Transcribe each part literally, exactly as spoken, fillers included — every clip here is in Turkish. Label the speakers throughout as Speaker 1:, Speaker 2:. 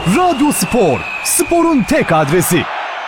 Speaker 1: Radyo Spor, sporun tek adresi.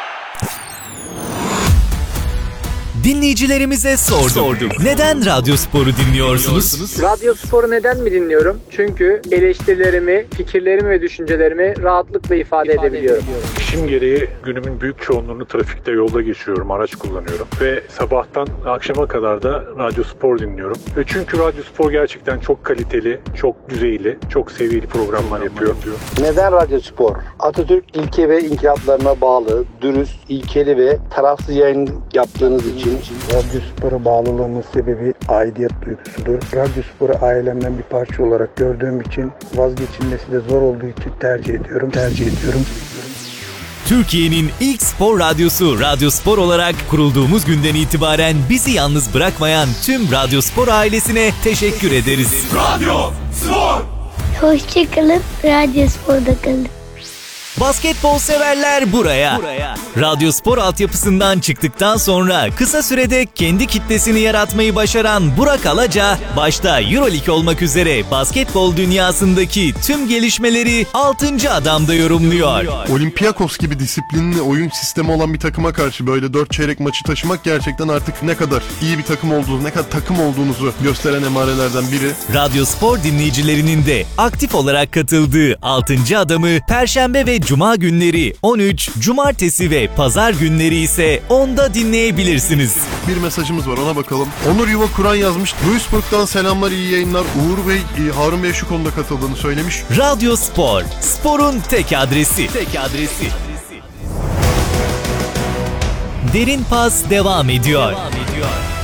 Speaker 2: Dinleyicilerimize sorduk. sorduk. Neden Radyo Spor'u dinliyorsunuz?
Speaker 3: Radyo Spor'u neden mi dinliyorum? Çünkü eleştirilerimi, fikirlerimi ve düşüncelerimi rahatlıkla ifade, ifade edebiliyorum.
Speaker 4: İşim gereği günümün büyük çoğunluğunu trafikte, yolda geçiyorum, araç kullanıyorum. Ve sabahtan akşama kadar da Radyo Spor dinliyorum. Ve çünkü Radyo Spor gerçekten çok kaliteli, çok düzeyli, çok seviyeli programlar yapıyor.
Speaker 5: Neden Radyo Spor? Atatürk ilke ve inkılaplarına bağlı, dürüst, ilkeli ve tarafsız yayın yaptığınız için
Speaker 6: Radyo Spor'a bağlılığımın sebebi aidiyet duygusudur. Radyo Spor'u ailemden bir parça olarak gördüğüm için, vazgeçilmesi de zor olduğu için tercih ediyorum. Tercih ediyorum.
Speaker 2: Türkiye'nin ilk spor radyosu Radyo Spor olarak kurulduğumuz günden itibaren bizi yalnız bırakmayan tüm Radyo Spor ailesine teşekkür ederiz.
Speaker 7: Radyo Spor!
Speaker 8: Hoşçakalın, Radyo Spor'da kalın.
Speaker 2: Basketbol severler buraya. buraya. Radyo Spor altyapısından çıktıktan sonra kısa sürede kendi kitlesini yaratmayı başaran Burak Alaca, başta EuroLeague olmak üzere basketbol dünyasındaki tüm gelişmeleri altıncı adamda yorumluyor.
Speaker 9: Olympiakos gibi disiplinli oyun sistemi olan bir takıma karşı böyle dört çeyrek maçı taşımak gerçekten artık ne kadar iyi bir takım olduğunu, ne kadar takım olduğunuzu gösteren emarelerden biri.
Speaker 2: Radyo Spor dinleyicilerinin de aktif olarak katıldığı altıncı adamı Perşembe ve Cuma günleri on üç, Cumartesi ve Pazar günleri ise onda dinleyebilirsiniz.
Speaker 9: Bir mesajımız var, ona bakalım. Onur Yuva Kur'an yazmış. Duisburg'dan selamlar, iyi yayınlar. Uğur Bey, Harun Bey şu konuda katıldığını söylemiş.
Speaker 2: Radyo Spor, sporun tek adresi. Tek adresi. Derin Pas devam ediyor. Devam ediyor.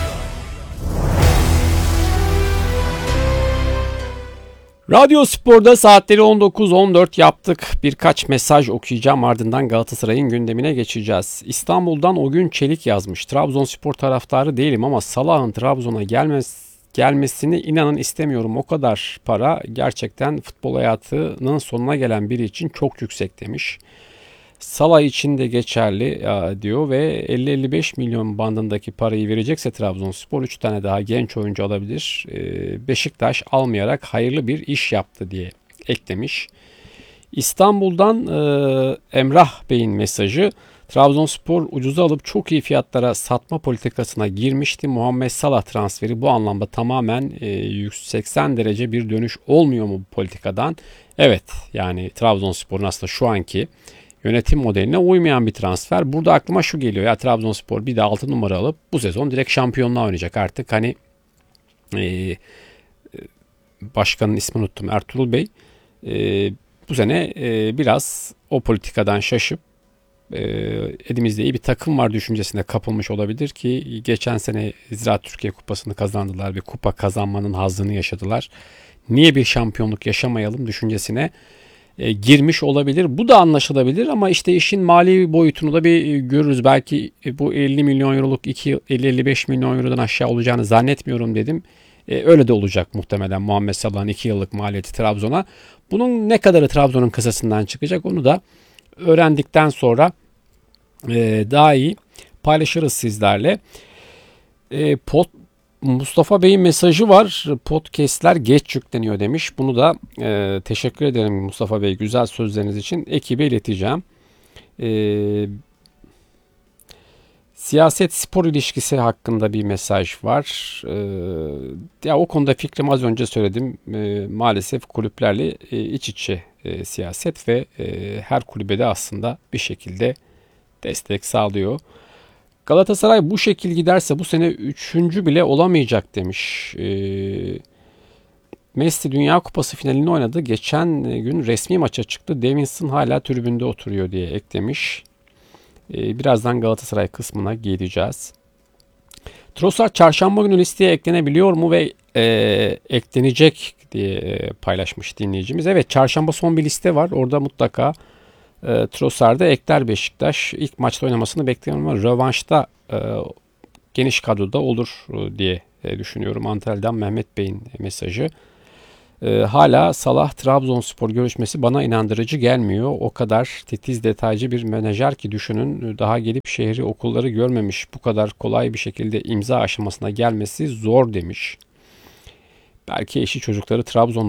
Speaker 10: Radyo Spor'da saatleri on dokuz on dört yaptık. Birkaç mesaj okuyacağım, ardından Galatasaray'ın gündemine geçeceğiz. İstanbul'dan O Gün Çelik yazmış. Trabzonspor taraftarı değilim ama Salah'ın Trabzon'a gelmez, gelmesini inanın istemiyorum. O kadar para gerçekten futbol hayatının sonuna gelen biri için çok yüksek demiş. Salah için de geçerli diyor ve elli elli beş milyon bandındaki parayı verecekse Trabzonspor üç tane daha genç oyuncu alabilir. Beşiktaş almayarak hayırlı bir iş yaptı diye eklemiş. İstanbul'dan Emrah Bey'in mesajı. Trabzonspor ucuza alıp çok iyi fiyatlara satma politikasına girmişti. Muhammed Salah transferi bu anlamda tamamen yüz seksen derece bir dönüş olmuyor mu bu politikadan? Evet, yani Trabzonspor'un aslında şu anki yönetim modeline uymayan bir transfer. Burada aklıma şu geliyor. Ya Trabzonspor bir de altı numara alıp bu sezon direkt şampiyonluğa oynayacak artık. Hani e, başkanın ismini unuttum, Ertuğrul Bey. E, bu sene e, biraz o politikadan şaşıp e, elimizde iyi bir takım var düşüncesine kapılmış olabilir ki geçen sene Ziraat Türkiye Kupası'nı kazandılar ve kupa kazanmanın hazzını yaşadılar. Niye bir şampiyonluk yaşamayalım düşüncesine E, girmiş olabilir. Bu da anlaşılabilir ama işte işin mali boyutunu da bir görürüz. Belki bu elli milyon euroluk elli elli beş milyon eurodan aşağı olacağını zannetmiyorum dedim. E, öyle de olacak muhtemelen Muhammed Salah'ın iki yıllık maliyeti Trabzon'a. Bunun ne kadarı Trabzon'un kasasından çıkacak onu da öğrendikten sonra e, daha iyi paylaşırız sizlerle. E, pot Mustafa Bey'in mesajı var. Podcast'ler geç yükleniyor demiş. Bunu da e, teşekkür ederim Mustafa Bey güzel sözleriniz için. Ekibe ileteceğim. E, siyaset spor ilişkisi hakkında bir mesaj var. E, ya o konuda fikrimi az önce söyledim. E, maalesef kulüplerle e, iç içe e, siyaset ve e, her kulübe de aslında bir şekilde destek sağlıyor. Galatasaray bu şekil giderse bu sene üçüncü bile olamayacak demiş. Ee, Messi Dünya Kupası finalini oynadı. Geçen gün resmi maça çıktı. Davinson hala tribünde oturuyor diye eklemiş. Ee, birazdan Galatasaray kısmına geleceğiz. Trossard çarşamba günü listeye eklenebiliyor mu ve e, eklenecek diye paylaşmış dinleyicimiz. Evet, çarşamba son bir liste var. Orada mutlaka E, Trossard'ı ekler Beşiktaş. İlk maçta oynamasını bekliyorum ama rövanşta e, geniş kadroda olur diye e, düşünüyorum. Antalya'dan Mehmet Bey'in mesajı. E, hala Salah Trabzonspor görüşmesi bana inandırıcı gelmiyor. O kadar titiz detaycı bir menajer ki düşünün, daha gelip şehri okulları görmemiş. Bu kadar kolay bir şekilde imza aşamasına gelmesi zor demiş. Belki eşi çocukları Trabzon'da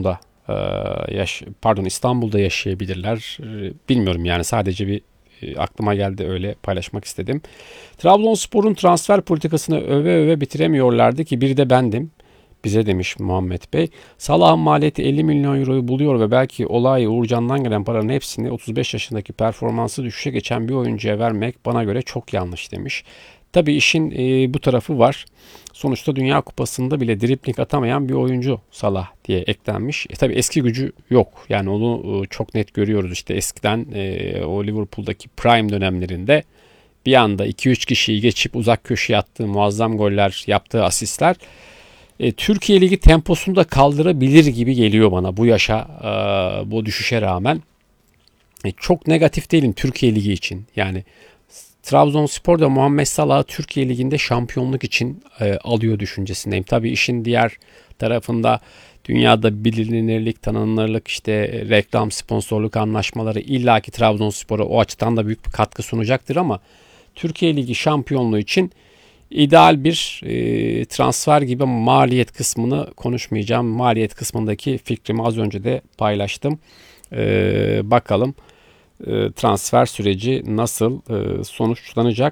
Speaker 10: e, yaş pardon İstanbul'da yaşayabilirler. E, bilmiyorum yani sadece bir e, aklıma geldi öyle paylaşmak istedim. Trabzonspor'un transfer politikasını öve öve bitiremiyorlardı ki bir de bendim. Bize demiş Muhammed Bey. Salah'ın maliyeti elli milyon euroyu buluyor ve belki olay Uğurcan'dan gelen paranın hepsini otuz beş yaşındaki performansı düşüşe geçen bir oyuncuya vermek bana göre çok yanlış demiş. Tabii işin e, bu tarafı var. Sonuçta Dünya Kupası'nda bile dribling atamayan bir oyuncu Salah diye eklenmiş. E, tabii eski gücü yok. Yani onu e, çok net görüyoruz. İşte eskiden e, o Liverpool'daki prime dönemlerinde bir anda iki üç kişiyi geçip uzak köşeye attığı muazzam goller, yaptığı asistler E, Türkiye Ligi temposunu da kaldırabilir gibi geliyor bana bu yaşa, e, bu düşüşe rağmen. E, çok negatif değilim Türkiye Ligi için. Yani Trabzonspor da Muhammed Salah'ı Türkiye Ligi'nde şampiyonluk için e, alıyor düşüncesindeyim. Tabii işin diğer tarafında dünyada bilinirlik, tanınırlık, işte reklam, sponsorluk anlaşmaları illaki Trabzonspor'a o açıdan da büyük bir katkı sunacaktır ama Türkiye Ligi şampiyonluğu için İdeal bir e, transfer gibi maliyet kısmını konuşmayacağım. Maliyet kısmındaki fikrimi az önce de paylaştım. E, bakalım e, transfer süreci nasıl e, sonuçlanacak.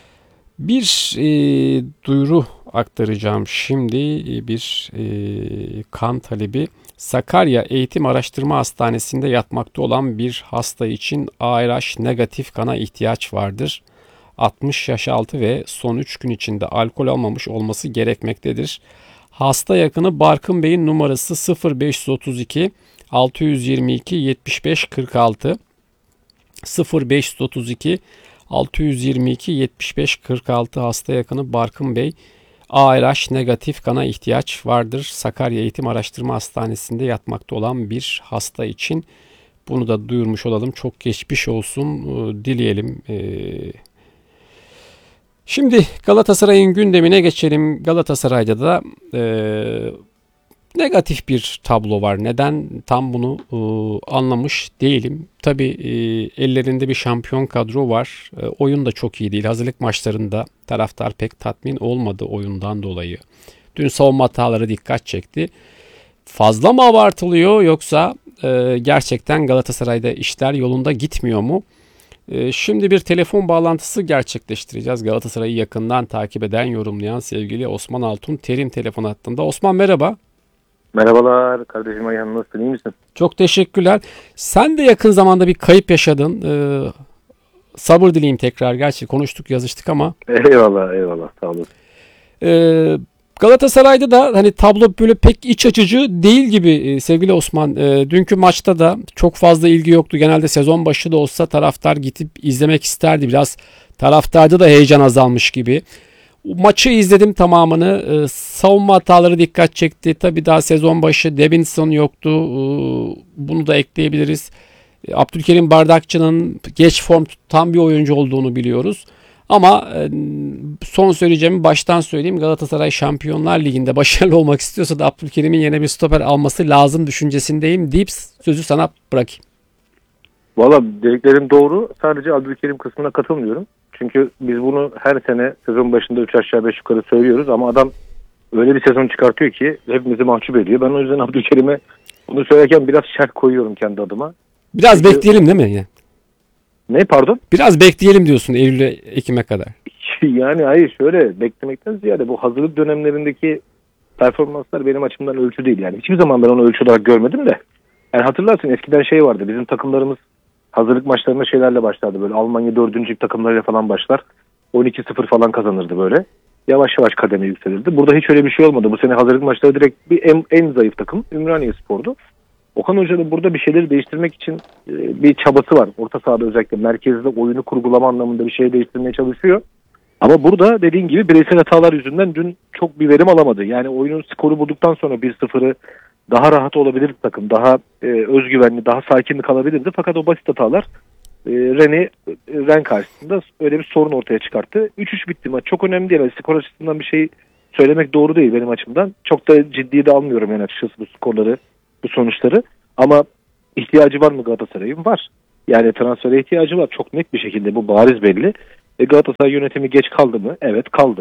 Speaker 10: Bir e, duyuru aktaracağım şimdi. Bir e, kan talebi. Sakarya Eğitim Araştırma Hastanesi'nde yatmakta olan bir hasta için A R H negatif kana ihtiyaç vardır. altmış yaş altı ve son üç gün içinde alkol almamış olması gerekmektedir. Hasta yakını Barkın Bey'in numarası sıfır beş otuz iki altı yüz yirmi iki yetmiş beş kırk altı sıfır beş otuz iki altı yüz yirmi iki yetmiş beş kırk altı hasta yakını Barkın Bey. A R H negatif kana ihtiyaç vardır. Sakarya Eğitim Araştırma Hastanesi'nde yatmakta olan bir hasta için bunu da duyurmuş olalım. Çok geçmiş olsun dileyelim. Şimdi Galatasaray'ın gündemine geçelim. Galatasaray'da da e, negatif bir tablo var. Neden tam bunu e, anlamış değilim. Tabii e, ellerinde bir şampiyon kadro var. E, oyun da çok iyi değil. Hazırlık maçlarında taraftar pek tatmin olmadı oyundan dolayı. Dün savunma hataları dikkat çekti. Fazla mı abartılıyor yoksa e, gerçekten Galatasaray'da işler yolunda gitmiyor mu? Şimdi bir telefon bağlantısı gerçekleştireceğiz. Galatasaray'ı yakından takip eden, yorumlayan sevgili Osman Altun Terim telefon hattında. Osman merhaba.
Speaker 7: Merhabalar kardeşim Ayhan, nasılsın, iyi misin?
Speaker 10: Çok teşekkürler. Sen de yakın zamanda bir kayıp yaşadın. Ee, sabır dileyim tekrar. Gerçi konuştuk, yazıştık ama.
Speaker 7: Eyvallah eyvallah, sağ olasın.
Speaker 10: Ee, Galatasaray'da da hani tablo böyle pek iç açıcı değil gibi sevgili Osman. E, dünkü maçta da çok fazla ilgi yoktu. Genelde sezon başı da olsa taraftar gidip izlemek isterdi. Biraz taraftarda da heyecan azalmış gibi. Maçı izledim tamamını. E, savunma hataları dikkat çekti. Tabii daha sezon başı Davinson yoktu. E, bunu da ekleyebiliriz. E, Abdülkerim Bardakçı'nın geç form tutan bir oyuncu olduğunu biliyoruz. Ama son söyleyeceğimi baştan söyleyeyim. Galatasaray Şampiyonlar Ligi'nde başarılı olmak istiyorsa da Abdülkerim'in yerine bir stoper alması lazım düşüncesindeyim deyip sözü sana bırakayım.
Speaker 7: Valla dediklerin doğru. Sadece Abdülkerim kısmına katılmıyorum. Çünkü biz bunu her sene sezon başında üç aşağı beş yukarı söylüyoruz ama adam öyle bir sezon çıkartıyor ki hepimizi mahcup ediyor. Ben o yüzden Abdülkerim'e bunu söylerken biraz şerh koyuyorum kendi adıma.
Speaker 10: Biraz Çünkü... bekleyelim değil mi? Yani?
Speaker 7: Ne pardon?
Speaker 10: Biraz bekleyelim diyorsun Eylül'e, Ekim'e kadar.
Speaker 7: Yani hayır, şöyle beklemekten ziyade bu hazırlık dönemlerindeki performanslar benim açımdan ölçü değil. Yani hiçbir zaman ben onu ölçü olarak görmedim de. Yani hatırlarsın eskiden şey vardı, bizim takımlarımız hazırlık maçlarında şeylerle başlardı, böyle Almanya dördüncü takımlarıyla falan başlar. on iki sıfır falan kazanırdı böyle. Yavaş yavaş kademe yükselirdi. Burada hiç öyle bir şey olmadı. Bu sene hazırlık maçları direkt bir en, en zayıf takım Ümraniyespor'du. Okan Hoca da burada bir şeyleri değiştirmek için e, bir çabası var. Orta sahada özellikle merkezde oyunu kurgulama anlamında bir şey değiştirmeye çalışıyor. Ama burada dediğin gibi bireysel hatalar yüzünden dün çok bir verim alamadı. Yani oyunun skoru bulduktan sonra bir sıfırı daha rahat olabilirdi takım. Daha e, özgüvenli, daha sakinlik alabilirdi. Fakat o basit hatalar e, Ren'i e, Ren karşısında öyle bir sorun ortaya çıkarttı. üç üç bitti maç. Çok önemli değil. Yani skor açısından bir şey söylemek doğru değil benim açımdan. Çok da ciddiye de almıyorum yani açıkçası bu skorları, bu sonuçları. Ama ihtiyacı var mı Galatasaray'ın? Var. Yani transfere ihtiyacı var. Çok net bir şekilde bu bariz belli. E Galatasaray yönetimi geç kaldı mı? Evet kaldı.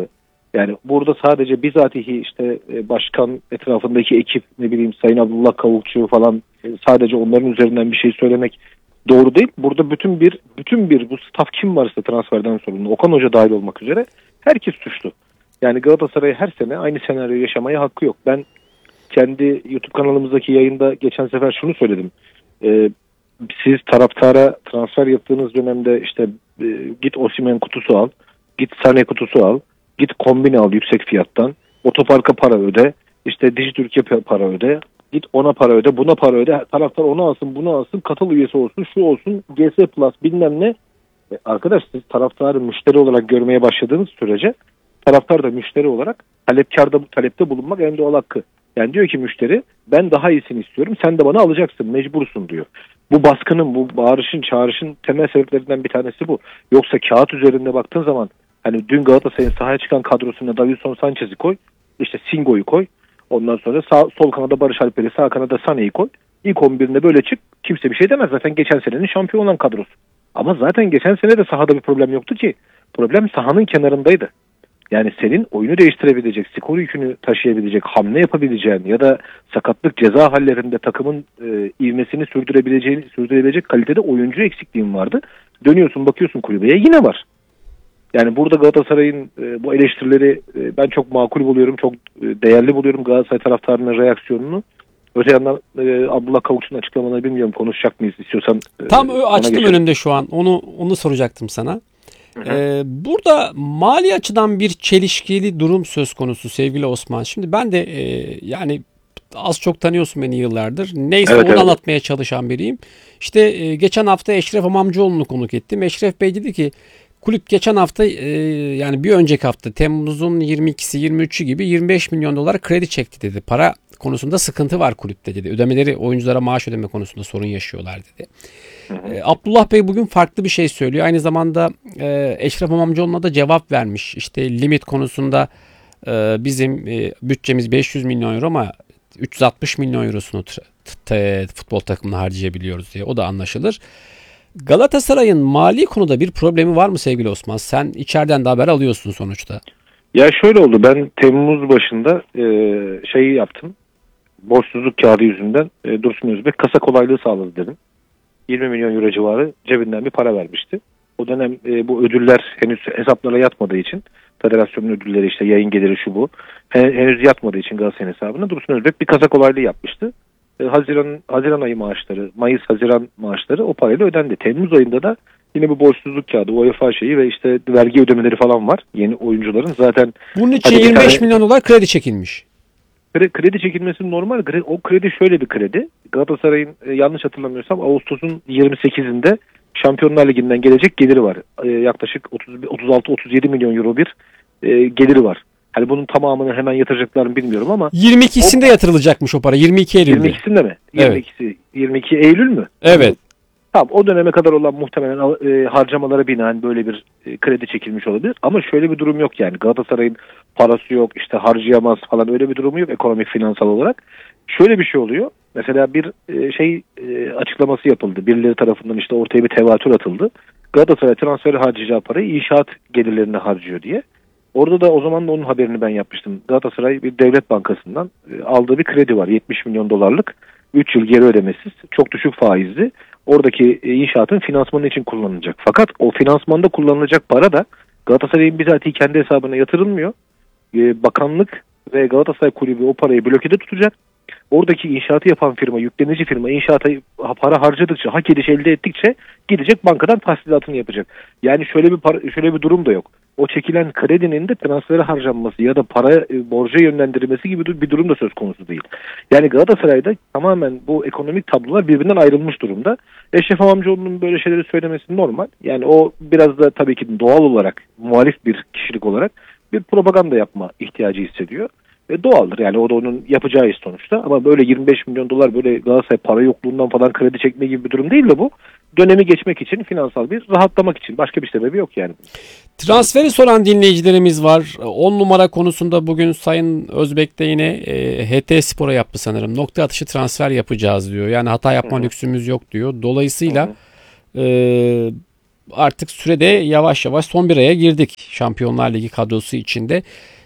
Speaker 7: Yani burada sadece bizatihi işte başkan etrafındaki ekip, ne bileyim Sayın Abdullah Kavukçu falan, sadece onların üzerinden bir şey söylemek doğru değil. Burada bütün bir bütün bir bu staff kim varsa transferden sorumlu, Okan Hoca dahil olmak üzere herkes suçlu. Yani Galatasaray her sene aynı senaryoyu yaşamaya hakkı yok. Ben kendi YouTube kanalımızdaki yayında geçen sefer şunu söyledim. Ee, siz taraftara transfer yaptığınız dönemde işte e, git Osimhen kutusu al, git Sané kutusu al, git kombine al yüksek fiyattan, otoparka para öde, işte Dijitürk'e para öde, git ona para öde, buna para öde, taraftar onu alsın, bunu alsın, katıl üyesi olsun, şu olsun, G S Plus bilmem ne. E, arkadaş siz taraftarı müşteri olarak görmeye başladığınız sürece taraftar da müşteri olarak talepkarda, talepte bulunmak en doğal hakkı. Yani diyor ki müşteri, ben daha iyisini istiyorum, sen de bana alacaksın, mecbursun diyor. Bu baskının, bu bağırışın, çağrışın temel sebeplerinden bir tanesi bu. Yoksa kağıt üzerinde baktığın zaman hani dün Galatasaray'ın sahaya çıkan kadrosuna Davinson Sanchez'i koy, işte Singo'yu koy, ondan sonra sağ, sol kanada Barış Alper'i, sağ kanada Sané'yi koy. İlk on birinde böyle çık, kimse bir şey demez. Zaten geçen senenin şampiyon olan kadrosu. Ama zaten geçen sene de sahada bir problem yoktu ki. Problem sahanın kenarındaydı. Yani senin oyunu değiştirebilecek, skor yükünü taşıyabilecek, hamle yapabileceğin ya da sakatlık ceza hallerinde takımın e, ivmesini sürdürebileceğini, sürdürebilecek kalitede oyuncu eksikliğin vardı. Dönüyorsun bakıyorsun kulübeye yine var. Yani burada Galatasaray'ın e, bu eleştirileri e, ben çok makul buluyorum, çok e, değerli buluyorum Galatasaray taraftarının reaksiyonunu. Öte yandan e, Abdullah Kavukçu'nun açıklamalarını bilmiyorum, konuşacak mıyız istiyorsan. E,
Speaker 10: Tam açtım önümde şu an, onu onu soracaktım sana. Ee, burada mali açıdan bir çelişkili durum söz konusu sevgili Osman. Şimdi ben de e, yani az çok tanıyorsun beni yıllardır. Neyse evet, onu evet. anlatmaya çalışan biriyim. İşte e, geçen hafta Eşref Hamamcıoğlu'nu konuk ettim. Eşref Bey dedi ki kulüp geçen hafta e, yani bir önceki hafta Temmuz'un yirmi ikisi yirmi üçü gibi yirmi beş milyon dolar kredi çekti dedi. Para konusunda sıkıntı var kulüpte dedi. Ödemeleri, oyunculara maaş ödeme konusunda sorun yaşıyorlar dedi. Ee, Abdullah Bey bugün farklı bir şey söylüyor. Aynı zamanda e, Eşref Hamamcıoğlu'na da cevap vermiş. İşte limit konusunda e, bizim e, bütçemiz beş yüz milyon euro ama üç yüz altmış milyon eurosunu t- t- futbol takımına harcayabiliyoruz diye. O da anlaşılır. Galatasaray'ın mali konuda bir problemi var mı sevgili Osman? Sen içeriden de haber alıyorsun sonuçta.
Speaker 7: Ya şöyle oldu. Ben Temmuz başında e, şeyi yaptım. Borçsuzluk kağıdı yüzünden e, Dursun Özbek kasa kolaylığı sağladı dedim. yirmi milyon euro civarı cebinden bir para vermişti. O dönem e, bu ödüller henüz hesaplara yatmadığı için, federasyonun ödülleri işte yayın geliri şu bu, henüz yatmadığı için Galatasaray'ın hesabına Dursun Özbek bir kasa kolaylığı yapmıştı. E, Haziran Haziran ayı maaşları, Mayıs Haziran maaşları o parayla ödendi. Temmuz ayında da yine bu borçsuzluk kağıdı, UEFA şeyi ve işte vergi ödemeleri falan var yeni oyuncuların. Zaten
Speaker 10: bunun için yirmi beş tane milyon dolar kredi çekilmiş.
Speaker 7: Kredi çekilmesi normal. O kredi şöyle bir kredi. Galatasaray'ın e, yanlış hatırlamıyorsam Ağustos'un yirmi sekizinde Şampiyonlar Ligi'nden gelecek geliri var. E, yaklaşık otuz altı otuz yedi milyon euro bir e, geliri var. Hani bunun tamamını hemen yatıracaklar mı bilmiyorum ama
Speaker 10: yirmi ikisinde o, yatırılacakmış o para. yirmi iki Eylül'de.
Speaker 7: yirmi ikisinde mi? yirmi ikisi, evet. yirmi iki Eylül mü?
Speaker 10: Evet.
Speaker 7: Tamam, o döneme kadar olan muhtemelen e, harcamalara binaen böyle bir e, kredi çekilmiş olabilir. Ama şöyle bir durum yok yani. Galatasaray'ın parası yok, işte harcayamaz falan, öyle bir durumu yok ekonomik, finansal olarak. Şöyle bir şey oluyor. Mesela bir e, şey e, açıklaması yapıldı. Birileri tarafından işte ortaya bir tevatür atıldı. Galatasaray transferi harcayacağı parayı inşaat gelirlerine harcıyor diye. Orada da o zaman da onun haberini ben yapmıştım. Galatasaray bir devlet bankasından e, aldığı bir kredi var. yetmiş milyon dolarlık. üç yıl geri ödemesiz. Çok düşük faizli. Oradaki inşaatın finansmanı için kullanılacak. Fakat o finansmanda kullanılacak para da Galatasaray'ın bizatihi kendi hesabına yatırılmıyor. Ee, bakanlık ve Galatasaray Kulübü o parayı blokede tutacak. Oradaki inşaatı yapan firma, yüklenici firma inşaata para harcadıkça, hak ediş elde ettikçe gidecek bankadan tahsilatını yapacak. Yani şöyle bir para, şöyle bir durum da yok. O çekilen kredinin de transfere harcanması ya da para e, borca yönlendirilmesi gibi bir durum da söz konusu değil. Yani Galatasaray'da tamamen bu ekonomik tablolar birbirinden ayrılmış durumda. Eşref Hamamcıoğlu'nun böyle şeyleri söylemesi normal. Yani o biraz da tabii ki doğal olarak, muhalif bir kişilik olarak bir propaganda yapma ihtiyacı hissediyor. E, doğaldır yani, o da onun yapacağı iş sonuçta. Ama böyle yirmi beş milyon dolar böyle Galatasaray para yokluğundan falan kredi çekme gibi bir durum değil de bu. Dönemi geçmek için, finansal bir rahatlamak için. Başka bir sebebi yok yani.
Speaker 10: Transferi soran dinleyicilerimiz var. on numara konusunda bugün Sayın Özbek de yine e, H T Spor'a yaptı sanırım. Nokta atışı transfer yapacağız diyor. Yani hata yapma Hı-hı. lüksümüz yok diyor. Dolayısıyla e, artık sürede yavaş yavaş son bir aya girdik Şampiyonlar Ligi kadrosu içinde.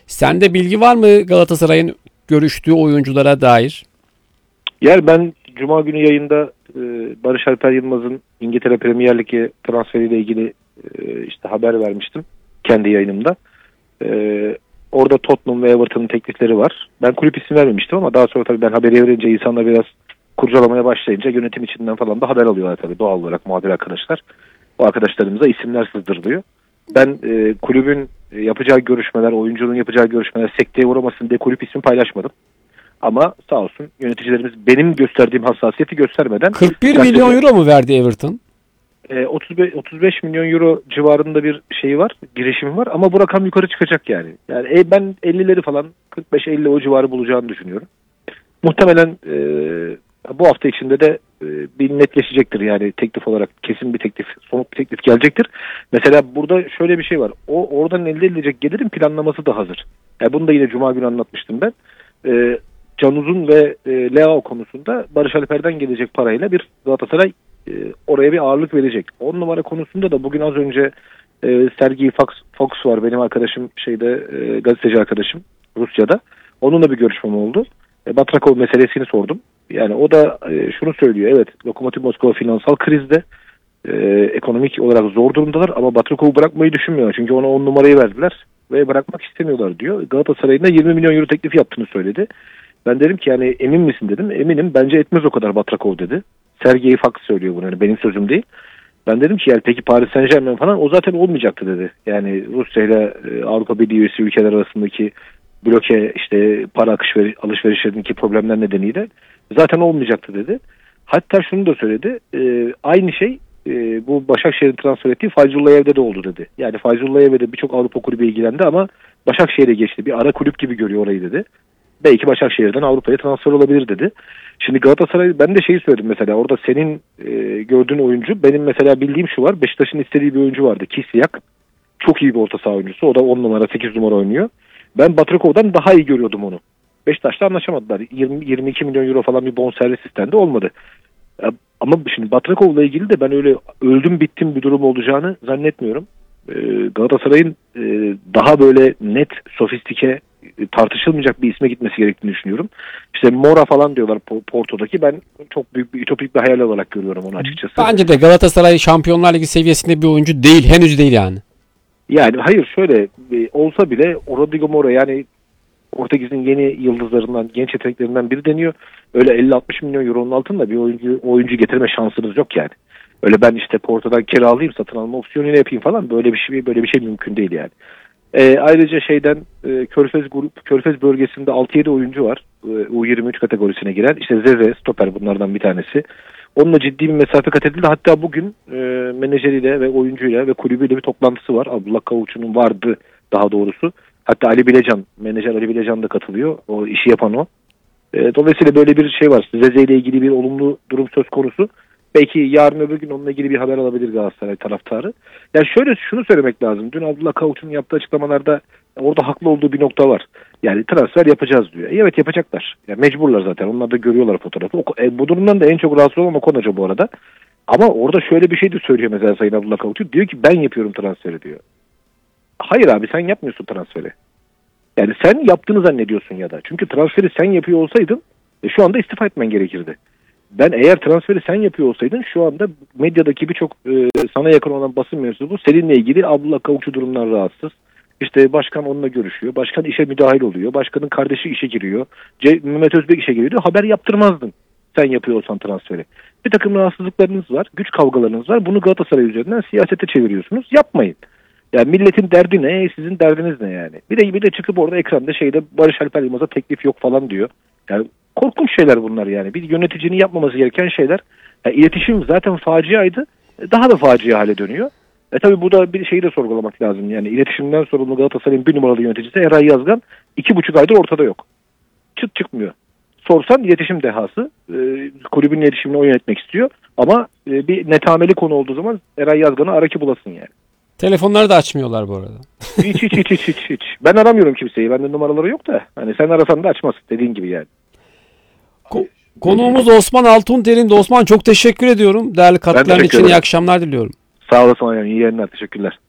Speaker 10: Sende bilgi var mı Galatasaray'ın görüştüğü oyunculara dair?
Speaker 7: Yani ben Cuma günü yayında e, Barış Alper Yılmaz'ın İngiltere Premier Ligi transferiyle ilgili e, işte haber vermiştim kendi yayınımda. E, orada Tottenham ve Everton'ın teklifleri var. Ben kulüp isim vermemiştim ama daha sonra tabii ben haberi verince insanlar biraz kurcalamaya başlayınca yönetim içinden falan da haber alıyorlar tabii doğal olarak muhabir arkadaşlar. O arkadaşlarımıza isimler sızdırılıyor. Ben e, kulübün yapacağı görüşmeler, oyuncunun yapacağı görüşmeler sekteye uğramasın diye kulüp ismi paylaşmadım. Ama sağ olsun yöneticilerimiz benim gösterdiğim hassasiyeti göstermeden...
Speaker 10: kırk bir milyon euro mu verdi Everton?
Speaker 7: E, otuz beş, otuz beş milyon euro civarında bir şeyi var, girişimi var ama bu rakam yukarı çıkacak yani. Yani e, ben ellileri falan kırk beş elli o civarı bulacağını düşünüyorum. Muhtemelen e, bu hafta içinde de e, bir netleşecektir yani teklif olarak kesin bir teklif, somut bir teklif gelecektir. Mesela burada şöyle bir şey var. O oradan elde edilecek gelirin planlaması da hazır. Yani bunu da yine Cuma günü anlatmıştım ben. E, Can Uzun ve e, Leao konusunda Barış Alper'den gelecek parayla bir Galatasaray e, oraya bir ağırlık verecek. On numara konusunda da bugün az önce e, Sergey Fox, Fox var benim arkadaşım şeyde e, gazeteci arkadaşım Rusya'da. Onunla bir görüşmem oldu. E, Batrakov meselesini sordum. Yani o da e, şunu söylüyor. Evet, Lokomotiv Moskova finansal krizde. E, ekonomik olarak zor durumdalar ama Batrakov'u bırakmayı düşünmüyor. Çünkü ona on numarayı verdiler ve bırakmak istemiyorlar diyor. Galatasaray'ın da yirmi milyon euro teklif yaptığını söyledi. Ben dedim ki yani emin misin dedim. Eminim, bence etmez o kadar Batrakov dedi. Sergey Fox söylüyor bunu, yani benim sözüm değil. Ben dedim ki yani peki Paris Saint-Germain falan o zaten olmayacaktı dedi. Yani Rusya ile Avrupa Birliği üyesi ülkeler arasındaki bloke işte para akış ve alışverişlerindeki problemler nedeniyle zaten olmayacaktı dedi. Hatta şunu da söyledi. E, aynı şey e, bu Başakşehir'in transfer ettiği Fayzullahev'de de oldu dedi. Yani Fayzullahev'de birçok Avrupa kulübü ilgilendi ama Başakşehir'e geçti. Bir ara kulüp gibi görüyor orayı dedi. Belki Başakşehir'den Avrupa'ya transfer olabilir dedi. Şimdi Galatasaray, ben de şeyi söyledim mesela orada senin e, gördüğün oyuncu, benim mesela bildiğim şu var. Beşiktaş'ın istediği bir oyuncu vardı. Kisyak. Çok iyi bir orta saha oyuncusu. O da on numara sekiz numara oynuyor. Ben Batrakov'dan daha iyi görüyordum onu. Beşiktaş'ta anlaşamadılar. yirmi yirmi iki milyon euro falan bir bonservis istendi, olmadı. Ama şimdi Batrakov'la ilgili de ben öyle öldüm bittim bir durum olacağını zannetmiyorum. Ee, Galatasaray'ın e, daha böyle net, sofistike, e, tartışılmayacak bir isme gitmesi gerektiğini düşünüyorum. İşte Mora falan diyorlar Porto'daki. Ben çok büyük bir ütopik bir hayal olarak görüyorum onu açıkçası.
Speaker 10: Bence de Galatasaray Şampiyonlar Ligi seviyesinde bir oyuncu değil. Henüz değil yani.
Speaker 7: Yani hayır şöyle e, olsa bile Rodrigo Mora yani Portekiz'in yeni yıldızlarından, genç yeteneklerinden biri deniyor. Öyle elli altmış milyon euronun altında bir oyuncu oyuncu getirme şansınız yok yani. Öyle ben işte Porto'dan kiralayayım, satın alma opsiyonunu yapayım falan, böyle bir şey böyle bir şey mümkün değil yani. E, ayrıca şeyden e, Körfez grup Körfez bölgesinde altı yedi oyuncu var. E, U yirmi üç kategorisine giren. İşte Zeze stoper bunlardan bir tanesi. Onunla ciddi bir mesafe kat edildi. Hatta bugün e, menajeriyle ve oyuncuyla ve kulübüyle bir toplantısı var. Abdullah Kavuç'un vardı daha doğrusu. Hatta Ali Bilecan, menajer Ali Bilecan da katılıyor. O işi yapan o. E, dolayısıyla böyle bir şey var. Zeze ile ilgili bir olumlu durum söz konusu. Belki yarın öbür gün onunla ilgili bir haber alabilir Galatasaray taraftarı. Yani şöyle şunu söylemek lazım. Dün Abdullah Kavuç'un yaptığı açıklamalarda orada haklı olduğu bir nokta var. Yani transfer yapacağız diyor. E, evet yapacaklar. Yani mecburlar zaten. Onlar da görüyorlar fotoğrafı. O, e, bu durumdan da en çok rahatsız olan Okan Hoca bu arada. Ama orada şöyle bir şey de söylüyor mesela Sayın Abdullah Kavuç'u. Diyor ki ben yapıyorum transferi diyor. Hayır abi, sen yapmıyorsun transferi. Yani sen yaptığını zannediyorsun ya da. Çünkü transferi sen yapıyor olsaydın e, şu anda istifa etmen gerekirdi. Ben eğer transferi sen yapıyor olsaydın şu anda medyadaki birçok e, sana yakın olan basın mensubu seninle ilgili Abdullah Kavuç'u durumdan rahatsız. İşte başkan onunla görüşüyor. Başkan işe müdahil oluyor. Başkanın kardeşi işe giriyor. C- Mehmet Özbek işe giriyor. Haber yaptırmazdın sen yapıyor olsan transferi. Bir takım rahatsızlıklarınız var. Güç kavgalarınız var. Bunu Galatasaray üzerinden siyasete çeviriyorsunuz. Yapmayın. Yani milletin derdi ne? Sizin derdiniz ne yani? Bir de bir de çıkıp orada ekranda şeyde Barış Alper Yılmaz'a teklif yok falan diyor. Yani korkunç şeyler bunlar yani. Bir yöneticinin yapmaması gereken şeyler. Yani iletişim zaten faciaydı. Daha da facia hale dönüyor. E tabi bu da bir şeyi de sorgulamak lazım. Yani iletişimden sorumlu Galatasaray'ın bir numaralı yöneticisi Eray Yazgan iki buçuk aydır ortada yok. Çıt çıkmıyor. Sorsan iletişim dehası. E, kulübün iletişimini o yönetmek istiyor. Ama e, bir netameli konu olduğu zaman Eray Yazgan'ı ara ki bulasın yani.
Speaker 10: Telefonları da açmıyorlar bu arada.
Speaker 7: Hiç hiç hiç hiç hiç hiç. Ben aramıyorum kimseyi. Bende numaraları yok da. Hani sen arasan da açmaz dediğin gibi yani.
Speaker 10: Ko- Konuğumuz Osman Altunterin de. Osman, çok teşekkür ediyorum. Değerli katkıların için iyi akşamlar diliyorum.
Speaker 7: Sağ olasın. Yani. İyi yayınlar. Teşekkürler.